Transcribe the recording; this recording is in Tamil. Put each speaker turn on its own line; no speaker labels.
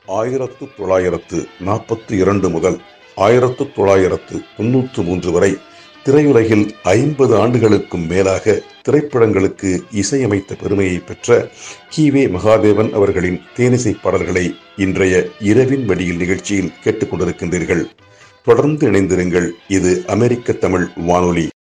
1942 முதல் 1993 வரை திரையுலகில் 50 ஆண்டுகளுக்கும் மேலாக திரைப்படங்களுக்கு இசையமைத்த பெருமையை பெற்ற கி.வே. மகாதேவன் அவர்களின் தேனிசை பாடல்களை இன்றைய இரவின் வடியில் நிகழ்ச்சியில் கேட்டுக்கொண்டிருக்கின்றீர்கள். தொடர்ந்து இணைந்திருங்கள். இது அமெரிக்க தமிழ் வானொலி.